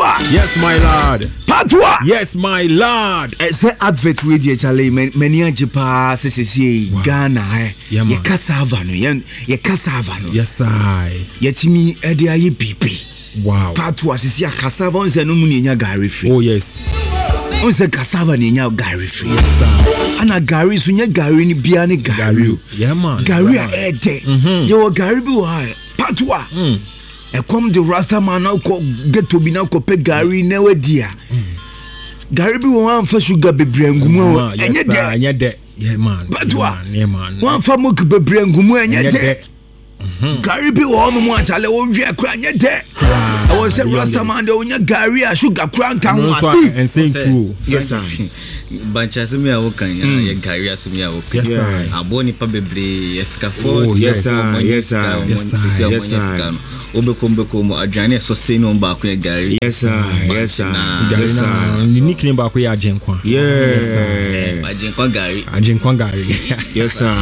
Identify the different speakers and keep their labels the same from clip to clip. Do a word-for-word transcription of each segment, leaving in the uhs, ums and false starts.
Speaker 1: Patwa.
Speaker 2: Yes, my lord.
Speaker 1: Patwa.
Speaker 2: Yes, my lord.
Speaker 1: Say advert with you, Charlie. Many ajipa sisi Ghana.
Speaker 2: Yeah, man.
Speaker 1: Ye cassava no. Ye ye cassava no.
Speaker 2: Yes, I.
Speaker 1: Yetimi edi aye pipi.
Speaker 2: Wow.
Speaker 1: Patwa sisi cassava on se no mu nya gari free.
Speaker 2: Oh yes.
Speaker 1: On se cassava ni nya gari free.
Speaker 2: Yes, sir.
Speaker 1: Ana gari so nya gari ni bia ni gari.
Speaker 2: Yeah, man.
Speaker 1: Gari a ede. Yo gari bi wo ha. Patwa.
Speaker 2: Mm.
Speaker 1: E come the Rasta man now ko get to be now ko pe gari na wadia. Gari bi wo am fa sugar bebre ngumu enye de.
Speaker 2: Enye de. Yeah, man.
Speaker 1: Patwa.
Speaker 2: Yeah, man.
Speaker 1: Wan fa mo ke bebre ngumu enye de.
Speaker 2: Mhm.
Speaker 1: Gari bi wo no mo achale wo hwe akra enye de. I was say Rasta man de onya gari a sugar kran kan wa.
Speaker 2: And saying true.
Speaker 1: Yes sir.
Speaker 3: Bancha asemi a wokan ya ye gari asemi a wokan.
Speaker 2: Yes sir.
Speaker 3: Aboni pa bebre escafo.
Speaker 1: Oh yes sir. Yes sir.
Speaker 3: Yes sir. Yes sir. Obeko mo adwane sustain on ba ko ye gari.
Speaker 1: Yes sir. Yes sir.
Speaker 2: Gari na ni nickname ba ko ya Ajenkwa.
Speaker 1: Yes sir.
Speaker 3: Ajenkwa gari.
Speaker 2: Ajenkwa gari.
Speaker 1: Yes sir.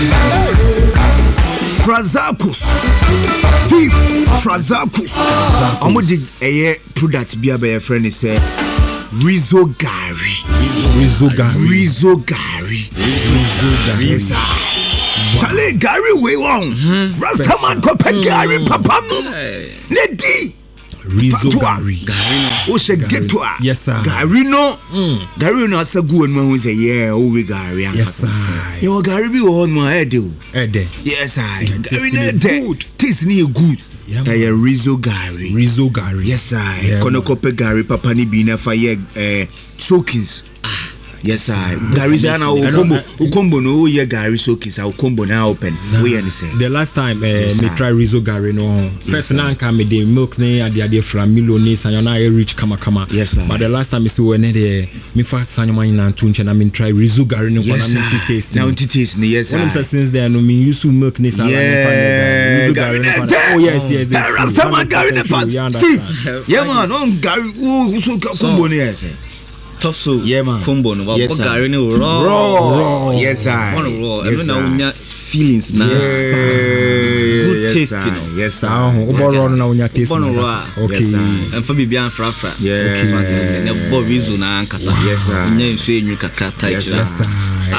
Speaker 1: Frazakus. Steve Frazakus. Omo di eye product bia be your friend say Rizzo Gari.
Speaker 2: Rizzo Gari.
Speaker 1: Rizzo Gari.
Speaker 2: Rizzo Gari.
Speaker 1: Yes sir. Chale Gari we won. Rastaman ko pe Gari papa no. Lady
Speaker 2: Rizzo Gari.
Speaker 1: O se geto a.
Speaker 2: Yes sir.
Speaker 1: Gari no. Gari no asagu no hu say yeah, o we Gari.
Speaker 2: Yes sir.
Speaker 1: Yo Gari bi wo no e de o.
Speaker 2: E de.
Speaker 1: Yes sir. Gari no de. Taste ni good.
Speaker 2: Yeah,
Speaker 1: eh Rizzo Gari.
Speaker 2: Rizzo Gari.
Speaker 1: Yes sir.
Speaker 2: Yeah,
Speaker 1: Kono kope Gari papa ni bi na fa ye eh soakings. Ah. Yes sir. Gari sana o combo o combo no ye Gari soakings o combo na open. We any say.
Speaker 2: The last time uh,
Speaker 1: yes,
Speaker 2: me try Rizzo Gari no. First na nka me the milk ne ade ade from Milonis and na rich kama kama.
Speaker 1: Yes sir.
Speaker 2: But the last time me see when the me first sanyo man na tunche na me try Rizzo Gari no
Speaker 1: yes,
Speaker 2: na me taste.
Speaker 1: Now taste ni yes sir.
Speaker 2: When since then no me use milk ne sala
Speaker 1: yeah, Gari no.
Speaker 2: Oh yes yes.
Speaker 1: Rasta man Gari no fat. Steve. Yeah man, on Gari o so combo ne yes.
Speaker 3: Tough so
Speaker 1: yeah man
Speaker 3: combo no wa
Speaker 1: yes,
Speaker 3: Gari no raw
Speaker 1: raw yes sir
Speaker 3: one raw
Speaker 1: yes,
Speaker 3: and na unya feelings na
Speaker 1: yes,
Speaker 3: good
Speaker 1: yes,
Speaker 3: taste
Speaker 1: sir.
Speaker 3: no
Speaker 1: yes sir
Speaker 2: o bo raw na unya taste
Speaker 3: okay and for bibia and frafra
Speaker 1: okay
Speaker 3: say na bo Rizzo na ankasa
Speaker 1: yes sir
Speaker 3: unya nso enyu kakra tight
Speaker 1: yes
Speaker 2: sir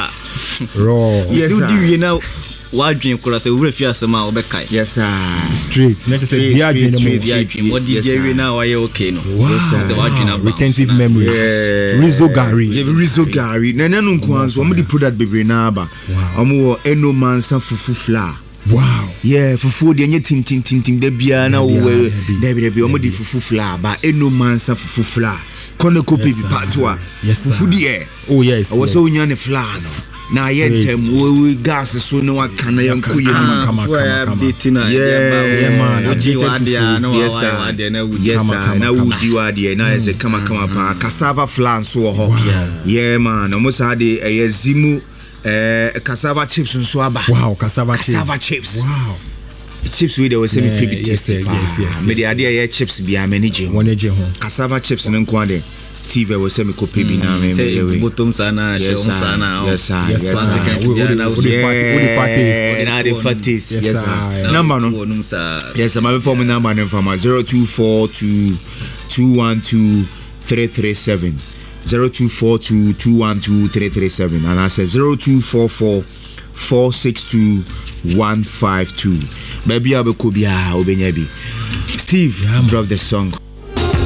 Speaker 2: raw
Speaker 3: yes sir you di na wadwen kura se wura fi asema obekai
Speaker 1: yes sir
Speaker 2: straight next say bia dwen no
Speaker 3: bia dwen what di jewe na wa ye okay no
Speaker 2: yes sir
Speaker 3: wadwen about
Speaker 2: retentive memory Rizzo Gari
Speaker 1: yeah Rizzo Gari na na no nkwanso omo di product bebre na aba omo wo eno mansa fufu flour
Speaker 2: wow
Speaker 1: yeah fufu de nye tin tin tin tin de bia na wo de bi de bi omo di fufu flour ba eno mansa fufu flour kono kopi bi patwa fufu de
Speaker 2: oh yes
Speaker 1: wo so nya ne flour no na yentem we gas so no akana yanko yemu
Speaker 2: kama kama
Speaker 3: kama
Speaker 1: yeah
Speaker 3: man oji wadia no
Speaker 1: yes
Speaker 3: wadia na wudi
Speaker 1: yes na wudi wadia na ese kama kama pa cassava flour so ho yeah man almost had a zimu eh cassava chips so aba
Speaker 2: wow cassava chips
Speaker 1: cassava chips
Speaker 2: wow
Speaker 1: chips we dey we say me pick taste
Speaker 2: yes yes
Speaker 1: me dey ade chips bia manage ho
Speaker 2: manage ho
Speaker 1: cassava chips no nko ade Steve we say me ko pe bi na me
Speaker 3: me bottom sana show sana
Speaker 1: yes sir yes sir
Speaker 2: we the fat taste
Speaker 1: na the fat taste yes sir number no yes sir my phone number no from zero two four two two one two three three seven zero two four two two one two three three seven and I say zero two four four four six two one five two baby abekobia obenya bi Steve drop the song